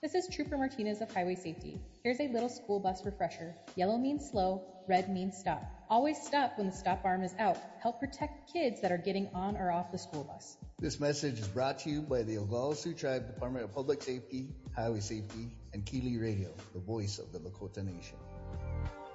This is Trooper Martinez of Highway Safety. Here's a little school bus refresher. Yellow means slow, red means stop. Always stop when the stop arm is out. Help protect kids that are getting on or off the school bus. This message is brought to you by the Oglala Sioux Tribe Department of Public Safety, Highway Safety, and Keeley Radio, the voice of the Lakota Nation.